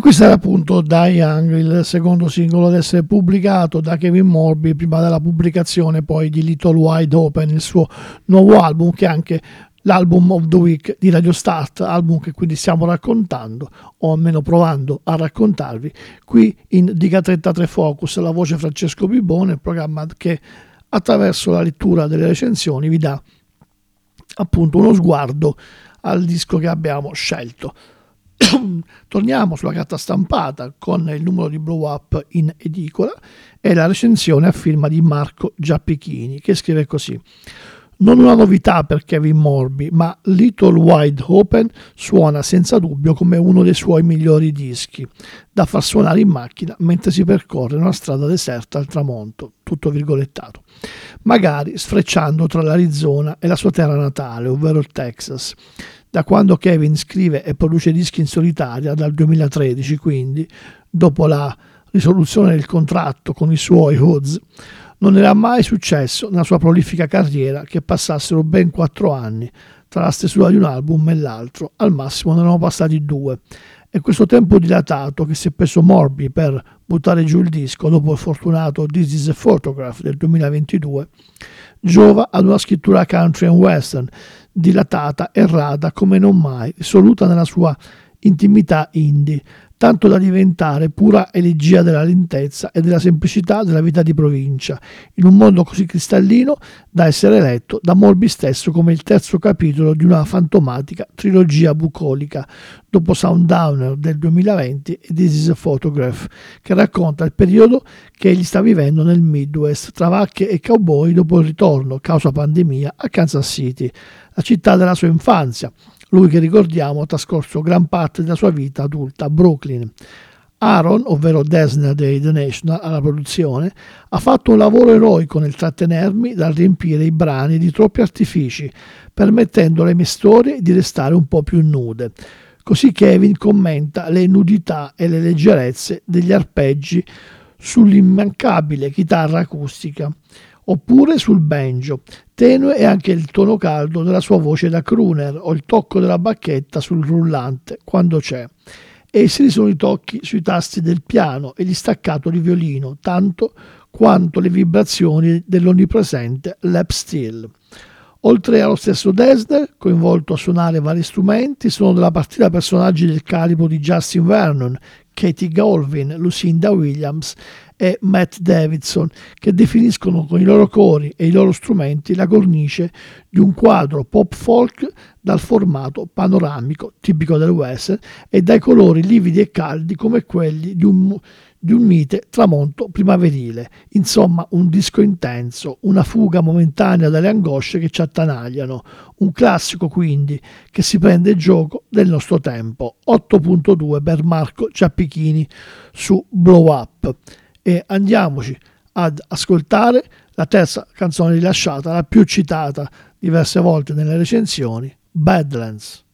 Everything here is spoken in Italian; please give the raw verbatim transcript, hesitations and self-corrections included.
questo era appunto Die Young, il secondo singolo ad essere pubblicato da Kevin Morby prima della pubblicazione poi di Little Wide Open, il suo nuovo album, che è anche l'album of the week di Radio Start, album che quindi stiamo raccontando, o almeno provando a raccontarvi, qui in Diga trentatré Focus, la voce Francesco Bibone, il programma che attraverso la lettura delle recensioni vi dà appunto uno sguardo al disco che abbiamo scelto. Torniamo sulla carta stampata con il numero di Blow Up in edicola e la recensione a firma di Marco Giappichini, che scrive così: non una novità per Kevin Morby, ma Little Wide Open suona senza dubbio come uno dei suoi migliori dischi, da far suonare in macchina mentre si percorre una strada deserta al tramonto, tutto virgolettato, magari sfrecciando tra l'Arizona e la sua terra natale, ovvero il Texas. Da quando Kevin scrive e produce dischi in solitaria, dal duemilatredici quindi, dopo la risoluzione del contratto con i suoi Hoods, non era mai successo nella sua prolifica carriera che passassero ben quattro anni tra la stesura di un album e l'altro, al massimo ne erano passati due, e questo tempo dilatato che si è preso Morby per buttare giù il disco dopo il fortunato This Is a Photograph del duemilaventidue giova ad una scrittura country and western dilatata, errata come non mai, risoluta nella sua intimità indie, tanto da diventare pura elegia della lentezza e della semplicità della vita di provincia, in un mondo così cristallino da essere letto da Morby stesso come il terzo capitolo di una fantomatica trilogia bucolica, dopo Sundowner del duemilaventi e This Is a Photograph, che racconta il periodo che egli sta vivendo nel Midwest, tra vacche e cowboy dopo il ritorno, causa pandemia, a Kansas City, la città della sua infanzia. Lui che, ricordiamo, ha trascorso gran parte della sua vita adulta a Brooklyn. Aaron, ovvero Dessner dei The National, alla produzione, ha fatto un lavoro eroico nel trattenermi dal riempire i brani di troppi artifici, permettendo alle mie storie di restare un po' più nude. Così Kevin commenta le nudità e le leggerezze degli arpeggi sull'immancabile chitarra acustica, oppure sul banjo. Tenue è anche il tono caldo della sua voce da crooner o il tocco della bacchetta sul rullante, quando c'è. Essi sono i tocchi sui tasti del piano e gli staccato di violino, tanto quanto le vibrazioni dell'onnipresente lap steel. Oltre allo stesso Dessner, coinvolto a suonare vari strumenti, sono della partita personaggi del calibro di Justin Vernon, Katie Galvin, Lucinda Williams e Matt Davidson, che definiscono con i loro cori e i loro strumenti la cornice di un quadro pop folk dal formato panoramico tipico del western e dai colori lividi e caldi come quelli di un, di un mite tramonto primaverile. Insomma, un disco intenso, una fuga momentanea dalle angosce che ci attanagliano, un classico quindi che si prende gioco del nostro tempo. otto virgola due per Marco Giappichini su Blow Up. E andiamoci ad ascoltare la terza canzone rilasciata, la più citata diverse volte nelle recensioni, Badlands.